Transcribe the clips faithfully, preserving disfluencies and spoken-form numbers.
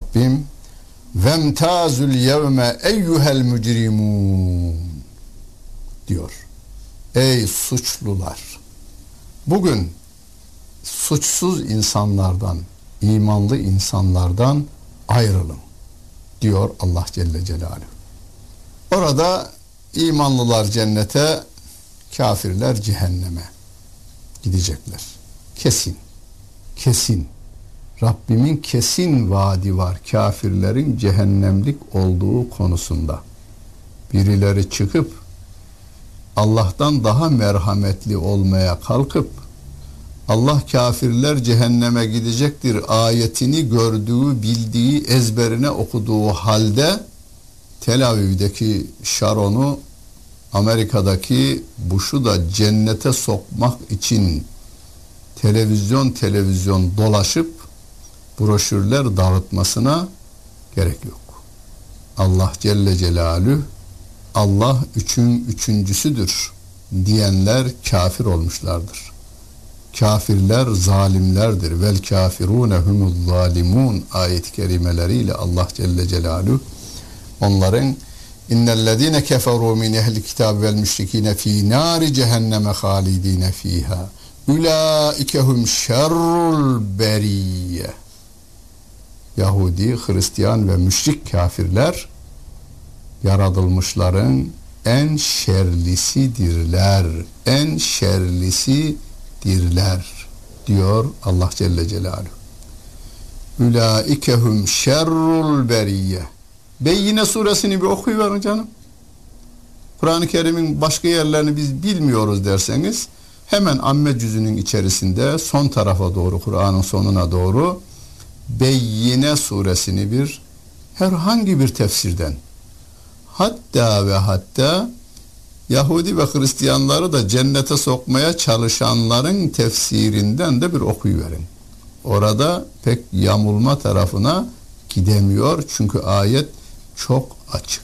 Rabbim vemtazul yevme eyyuhel mücrimun diyor. Ey suçlular, bugün suçsuz insanlardan, imanlı insanlardan ayrılın diyor Allah Celle Celaluhu. Orada imanlılar cennete, kafirler cehenneme gidecekler. Kesin, kesin. Rabbimin kesin vaadi var kafirlerin cehennemlik olduğu konusunda. Birileri çıkıp Allah'tan daha merhametli olmaya kalkıp Allah kafirler cehenneme gidecektir ayetini gördüğü, bildiği, ezberine okuduğu halde Tel Aviv'deki Sharon'u, Amerika'daki Bush'u da cennete sokmak için televizyon televizyon dolaşıp broşürler dağıtmasına gerek yok. Allah Celle Celaluhu Allah üçün üçüncüsüdür diyenler kafir olmuşlardır. Kafirler zalimlerdir. Vel kafirune humuz zalimun ayet-i kerimeleriyle Allah Celle Celaluhu onların innellezine keferu min ehli kitab vel müşrikine fi nari cehenneme halidine fiha ulaike hum şerrul beriyye. Yahudi, Hristiyan ve müşrik kafirler yaratılmışların en şerlisidirler. En şerlisidirler diyor Allah Celle Celaluhu. Ulaikehum şerrul beriyye. Beyyine suresini bir okuyuverin canım. Kur'an-ı Kerim'in başka yerlerini biz bilmiyoruz derseniz hemen amme cüzünün içerisinde son tarafa doğru, Kur'an'ın sonuna doğru Beyyine suresini bir herhangi bir tefsirden, hatta ve hatta Yahudi ve Hristiyanları da cennete sokmaya çalışanların tefsirinden de bir okuyuverin. Orada pek yamulma tarafına gidemiyor çünkü ayet çok açık.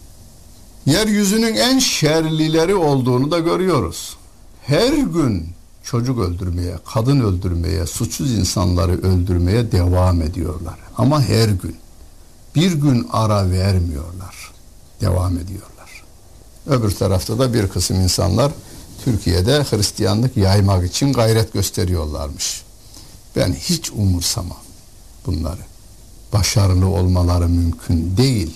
Yeryüzünün en şerlileri olduğunu da görüyoruz. Her gün çocuk öldürmeye, kadın öldürmeye, suçsuz insanları öldürmeye devam ediyorlar. Ama her gün. Bir gün ara vermiyorlar. Devam ediyorlar. Öbür tarafta da bir kısım insanlar Türkiye'de Hristiyanlık yaymak için gayret gösteriyorlarmış. Ben hiç umursamam bunları. Başarılı olmaları mümkün değil.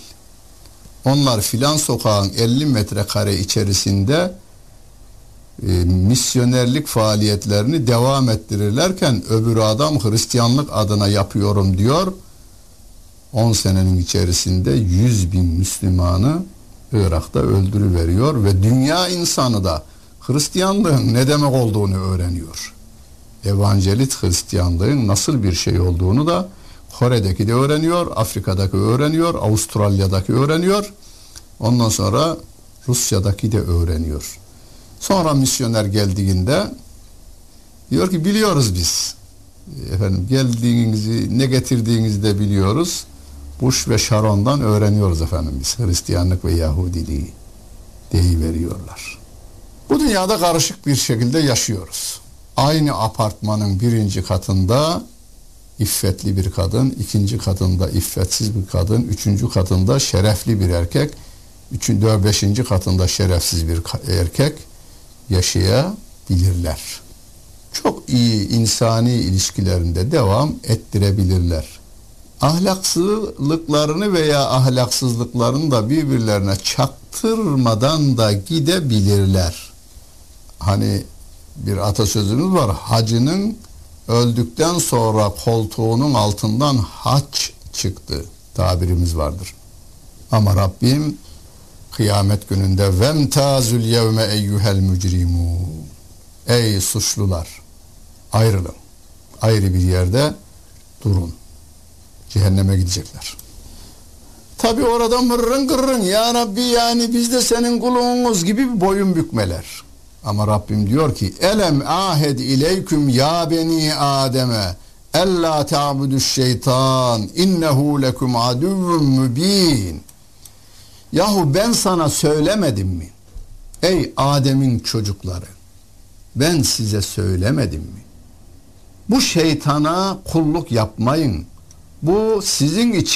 Onlar filan sokağın elli metrekare içerisinde e, misyonerlik faaliyetlerini devam ettirirlerken öbürü adam Hristiyanlık adına yapıyorum diyor. on senenin içerisinde yüz bin Müslümanı Irak'ta öldürüveriyor ve dünya insanı da Hristiyanlığın ne demek olduğunu öğreniyor. Evangelit Hristiyanlığın nasıl bir şey olduğunu da Kore'deki de öğreniyor, Afrika'daki öğreniyor, Avustralya'daki öğreniyor. Ondan sonra Rusya'daki de öğreniyor. Sonra misyoner geldiğinde diyor ki biliyoruz biz. Efendim geldiğinizi, ne getirdiğinizi de biliyoruz. Bush ve Sharon'dan öğreniyoruz efendim biz Hristiyanlık ve Yahudiliği deyiveriyorlar. Bu dünyada karışık bir şekilde yaşıyoruz. Aynı apartmanın birinci katında iffetli bir kadın, ikinci katında iffetsiz bir kadın, üçüncü katında şerefli bir erkek, üçüncü, beşinci katında şerefsiz bir erkek yaşayabilirler. Çok iyi insani ilişkilerinde devam ettirebilirler. Ahlaksızlıklarını veya ahlaksızlıklarını da birbirlerine çaktırmadan da gidebilirler. Hani bir atasözümüz var, hacının öldükten sonra koltuğunun altından haç çıktı tabirimiz vardır. Ama Rabbim kıyamet gününde vemtazul yevme eyyuhel mücrimun. Ey suçlular, ayrılın. Ayrı bir yerde durun. Cehenneme gidecekler. Tabi orada mırrın gırrın ya Rabbi yani biz de senin kulunuz gibi bir boyun bükmeler. Ama Rabbim diyor ki elem ahed ileyküm ya beni Adem'e ella ta'buduş şeytan innehu lekum aduvvun mübin. Yahu ben sana söylemedim mi? Ey Adem'in çocukları, ben size söylemedim mi? Bu şeytana kulluk yapmayın. Bu sizin için